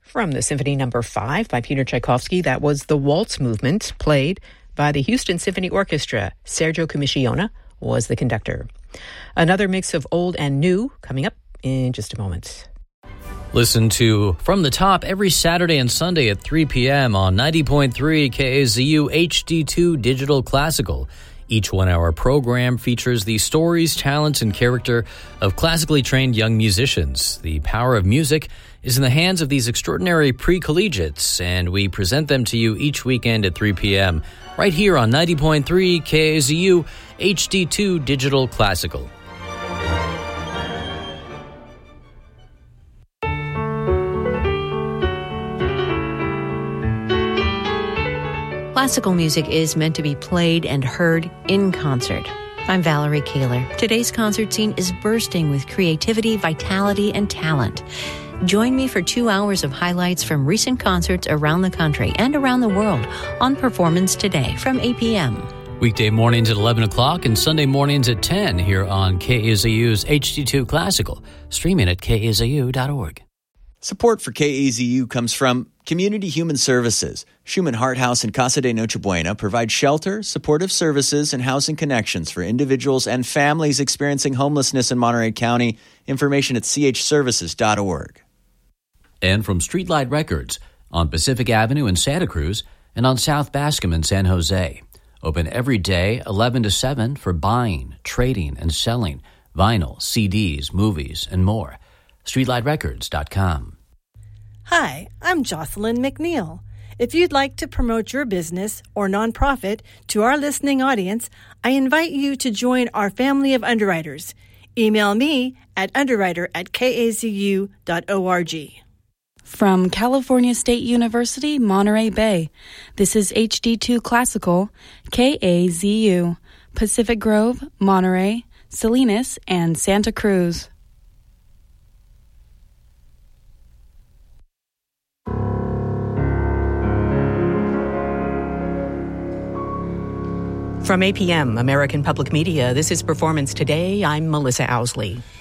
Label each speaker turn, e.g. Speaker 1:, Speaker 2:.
Speaker 1: From the Symphony No. 5 by Peter Tchaikovsky, that was the Waltz Movement, played by the Houston Symphony Orchestra. Sergio Commissiona was the conductor. Another mix of old and new coming up in just a moment.
Speaker 2: Listen to From the Top every Saturday and Sunday at 3 p.m. on 90.3 KAZU HD2 Digital Classical. Each one-hour program features the stories, talents, and character of classically trained young musicians. The power of music is in the hands of these extraordinary pre-collegiates, and we present them to you each weekend at 3 p.m. right here on 90.3 KAZU HD2 Digital Classical.
Speaker 3: Classical music is meant to be played and heard in concert. I'm Valerie Kaler. Today's concert scene is bursting with creativity, vitality, and talent. Join me for 2 hours of highlights from recent concerts around the country and around the world on Performance Today from 8 p.m.
Speaker 2: Weekday mornings at 11 o'clock and Sunday mornings at 10 here on KAZU's HD2 Classical, streaming at kazu.org.
Speaker 4: Support for KAZU comes from Community Human Services. Schumann Heart House and Casa de Noche Buena provide shelter, supportive services, and housing connections for individuals and families experiencing homelessness in Monterey County. Information at chservices.org.
Speaker 2: And from Streetlight Records on Pacific Avenue in Santa Cruz and on South Bascom in San Jose. Open every day, 11 to 7, for buying, trading, and selling vinyl, CDs, movies, and more. StreetlightRecords.com.
Speaker 5: Hi, I'm Jocelyn McNeil. If you'd like to promote your business or nonprofit to our listening audience, I invite you to join our family of underwriters. Email me at underwriter@kazu.org.
Speaker 6: From California State University, Monterey Bay, this is HD2 Classical, KAZU, Pacific Grove, Monterey, Salinas, and Santa Cruz.
Speaker 1: From APM, American Public Media, this is Performance Today. I'm Melissa Owsley.